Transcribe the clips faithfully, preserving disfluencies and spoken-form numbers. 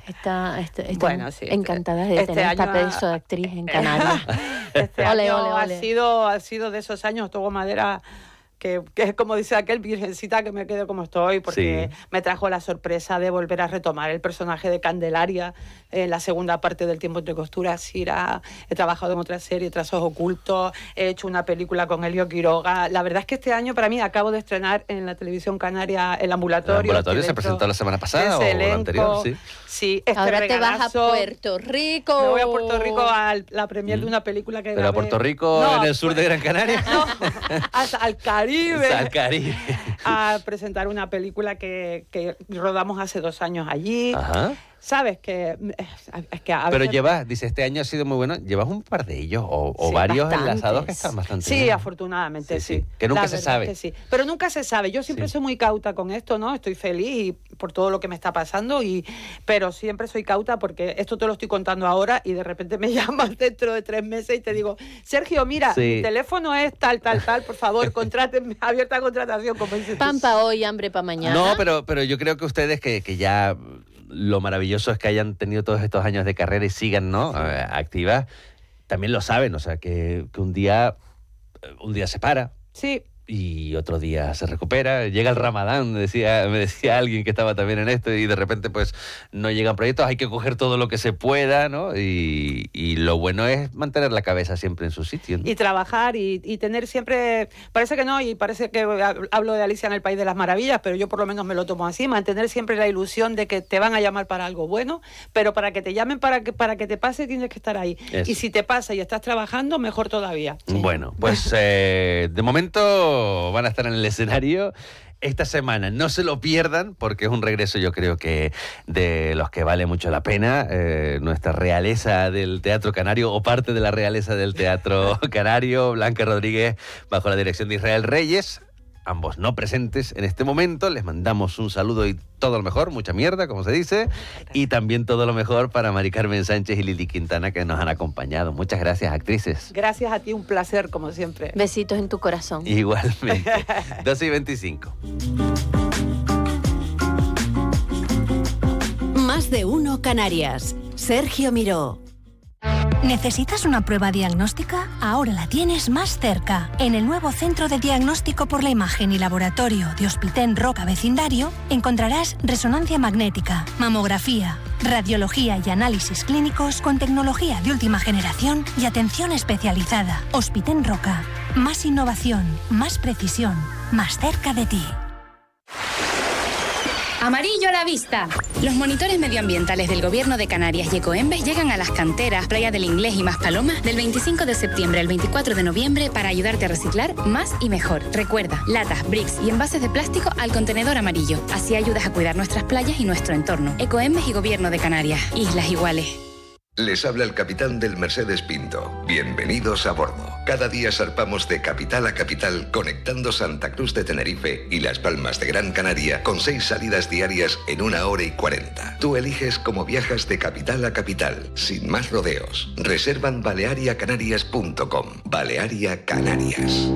Está, está, está bueno, sí, encantada de este tener esta año, pedazo de actriz en Canarias. Este ole, año ole, ole. Ha, sido, ha sido de esos años, toco madera, que, que es como dice aquel, virgencita, que me quedo como estoy, porque sí. me trajo la sorpresa de volver a retomar el personaje de Candelaria en la segunda parte del Tiempo entre costuras. Sira, he trabajado en otra serie, Trazos ocultos, he hecho una película con Elio Quiroga. La verdad es que este año, para mí, acabo de estrenar en la televisión canaria El Ambulatorio. ¿El Ambulatorio se presentó la semana pasada o la anterior? Sí. Sí, este Ahora regalazo. te vas a Puerto Rico. Me voy a Puerto Rico a la premier mm. de una película que ¿Pero grabé. a Puerto Rico no, en el sur pues, de Gran Canaria? No, hasta al Caribe. Al Caribe. A presentar una película que, que rodamos hace dos años allí. Ajá. ¿Sabes? Que, es que a Pero veces... llevas, dice, este año ha sido muy bueno, llevas un par de ellos o, o sí, varios bastantes. enlazados que están bastante sí, bien. Afortunadamente, sí, sí. sí. Que nunca La se verdad sabe. Que sí. Pero nunca se sabe. Yo siempre sí. soy muy cauta con esto, ¿no? Estoy feliz y por todo lo que me está pasando, y pero siempre soy cauta porque esto te lo estoy contando ahora y de repente me llamas dentro de tres meses y te digo, Sergio, mira, sí. mi teléfono es tal, tal, tal, por favor, contrátenme, abierta contratación, como dices. Pan para hoy, hambre para mañana. No, pero, pero yo creo que ustedes que, que ya... Lo maravilloso es que hayan tenido todos estos años de carrera y sigan, ¿no? activas, también lo saben, o sea, que, que un día un día se para. Sí. Y otro día se recupera, llega el Ramadán, me decía, me decía alguien que estaba también en esto, y de repente pues no llegan proyectos, hay que coger todo lo que se pueda, ¿no? Y, y lo bueno es mantener la cabeza siempre en su sitio, ¿no? Y trabajar y, y tener siempre, parece que no, y parece que hablo de Alicia en el País de las Maravillas, pero yo por lo menos me lo tomo así, mantener siempre la ilusión de que te van a llamar para algo bueno, pero para que te llamen, para que, para que te pase, tienes que estar ahí. Eso. Y si te pasa y estás trabajando, mejor todavía. Sí. Bueno, pues eh, de momento van a estar en el escenario esta semana. No se lo pierdan porque es un regreso, yo creo que de los que vale mucho la pena. Eh, nuestra realeza del Teatro Canario, o parte de la realeza del Teatro Canario, Blanca Rodríguez, bajo la dirección de Israel Reyes, ambos no presentes en este momento. Les mandamos un saludo y todo lo mejor, mucha mierda, como se dice, y también todo lo mejor para Mari Carmen Sánchez y Lili Quintana, que nos han acompañado. Muchas gracias, actrices. Gracias a ti, un placer, como siempre. Besitos en tu corazón. Igualmente. doce y veinticinco. Más de uno Canarias. Sergio Miró. ¿Necesitas una prueba diagnóstica? Ahora la tienes más cerca. En el nuevo Centro de Diagnóstico por la Imagen y Laboratorio de Hospitén Roca Vecindario encontrarás resonancia magnética, mamografía, radiología y análisis clínicos con tecnología de última generación y atención especializada. Hospitén Roca. Más innovación, más precisión, más cerca de ti. Amarillo a la vista. Los monitores medioambientales del Gobierno de Canarias y Ecoembes llegan a las canteras, Playa del Inglés y Maspalomas del veinticinco de septiembre al veinticuatro de noviembre para ayudarte a reciclar más y mejor. Recuerda, latas, bricks y envases de plástico al contenedor amarillo. Así ayudas a cuidar nuestras playas y nuestro entorno. Ecoembes y Gobierno de Canarias. Islas iguales. Les habla el capitán del Mercedes Pinto. Bienvenidos a bordo. Cada día zarpamos de capital a capital, conectando Santa Cruz de Tenerife y Las Palmas de Gran Canaria con seis salidas diarias en una hora y cuarenta. Tú eliges cómo viajas de capital a capital, sin más rodeos. Reserva en balearia canarias punto com. Balearia Canarias.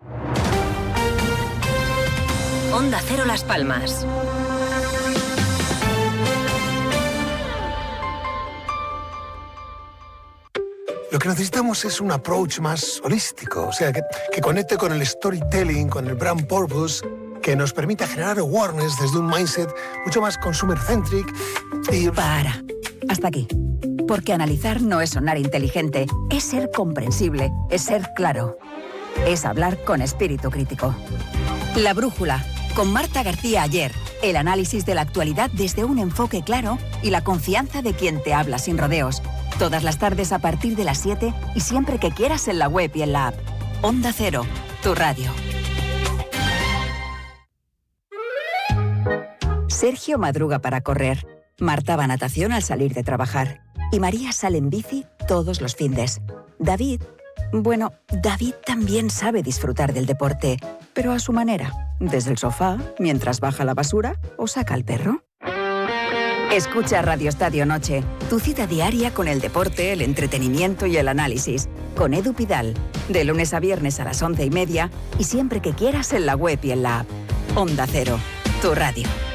Onda Cero Las Palmas. Lo que necesitamos es un approach más holístico, o sea, que, que conecte con el storytelling, con el brand purpose, que nos permita generar awareness desde un mindset mucho más consumer-centric y... Para. Hasta aquí. Porque analizar no es sonar inteligente, es ser comprensible, es ser claro. Es hablar con espíritu crítico. La Brújula, con Marta García Ayer. El análisis de la actualidad desde un enfoque claro y la confianza de quien te habla sin rodeos. Todas las tardes a partir de las siete y siempre que quieras en la web y en la app. Onda Cero, tu radio. Sergio madruga para correr. Marta va a natación al salir de trabajar. Y María sale en bici todos los findes. David, bueno, David también sabe disfrutar del deporte, pero a su manera. Desde el sofá, mientras baja la basura o saca al perro. Escucha Radio Estadio Noche, tu cita diaria con el deporte, el entretenimiento y el análisis. Con Edu Pidal, de lunes a viernes a las once y media y siempre que quieras en la web y en la app. Onda Cero, tu radio.